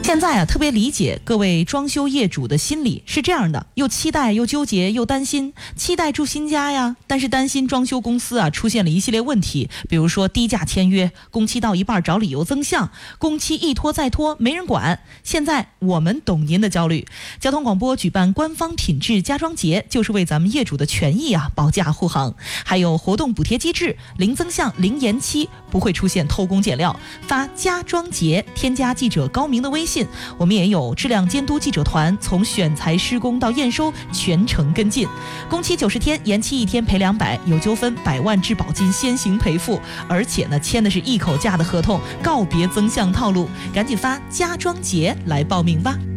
现在啊，特别理解各位装修业主的心理，是这样的，又期待又纠结又担心，期待住新家呀，但是担心装修公司啊出现了一系列问题，比如说低价签约，工期到一半找理由增项，工期一拖再拖没人管。现在我们懂您的焦虑，交通广播举办官方品质家装节，就是为咱们业主的权益啊保驾护航。还有活动补贴机制，零增项零延期，不会出现偷工减料。发家装节，添加记者高明的微信，我们也有质量监督记者团，从选材施工到验收全程跟进。工期90天，延期1天赔200，有纠纷100万质保金先行赔付，而且呢签的是一口价的合同，告别增项套路，赶紧发家装节来报名吧。